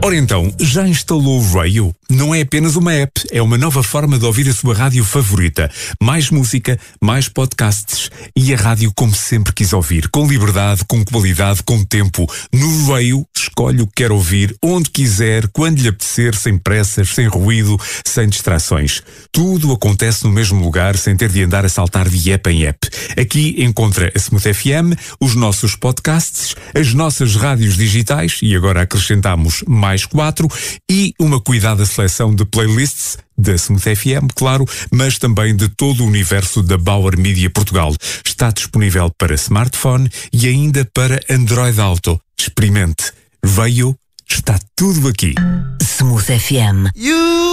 Ora então, já instalou o Raio? Não é apenas uma app, é uma nova forma de ouvir a sua rádio favorita. Mais música, mais podcasts e a rádio como sempre quis ouvir. Com liberdade, com qualidade, com tempo. No Raio, escolhe o que quer ouvir, onde quiser, quando lhe apetecer, sem pressas, sem ruído, sem distrações. Tudo acontece no mesmo lugar, sem ter de andar a saltar de app em app. Aqui encontra a Smooth FM, os nossos podcasts, as nossas rádios digitais, e agora acrescentamos mais 4, e uma cuidada seleção de playlists da Smooth FM, claro, mas também de todo o universo da Bauer Media Portugal. Está disponível para smartphone e ainda para Android Auto. Experimente. Veio, está tudo aqui. Smooth FM.